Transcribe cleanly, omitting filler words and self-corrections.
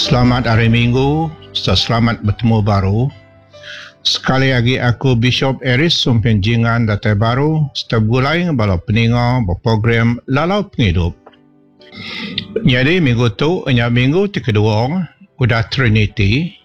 Selamat hari Minggu, selamat bertemu baru. Sekali lagi aku Bishop Eris Sumpenjingan Datai Baru, setiap bulan balau peninga berprogram Lalau Penghidup. Jadi minggu tu, minggu kedua, udah Trinity.